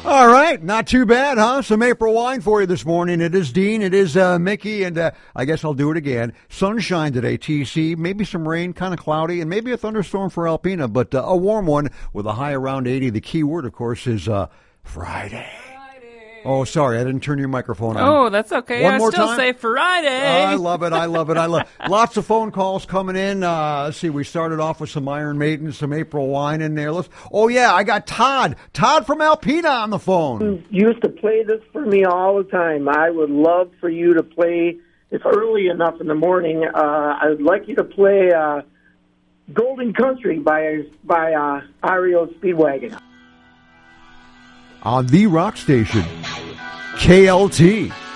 All right, not too bad, huh? Some April wine for you this morning. It is Dean, it is Mickey, and I guess I'll do it again. Sunshine today, TC. Maybe some rain, kind of cloudy, and maybe a thunderstorm for Alpena, but a warm one with a high around 80. The key word, of course, is Friday. Oh, sorry, I didn't turn your microphone on. Oh, that's okay. One I more still time? say Friday. I love it. Lots of phone calls coming in. Let's see, we started off with some Iron Maiden, some April wine in there. Oh, yeah, I got Todd from Alpena on the phone. You used to play this for me all the time. I would love for you to play, it's early enough in the morning, I would like you to play Golden Country by REO Speedwagon. On the rock station, KLT.